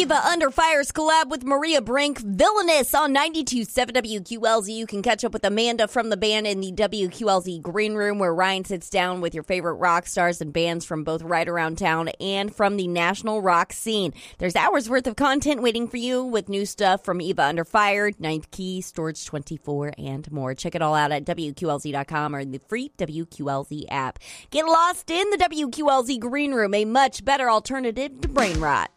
Eva Under Fire's collab with Maria Brink, Villainous on 92.7 WQLZ. You can catch up with Amanda from the band in the WQLZ Green Room, where Ryan sits down with your favorite rock stars and bands from both right around town and from the national rock scene. There's hours worth of content waiting for you with new stuff from Eva Under Fire, Ninth Key, Storage 24, and more. Check it all out at WQLZ.com or the free WQLZ app. Get lost in the WQLZ Green Room, a much better alternative to brain rot.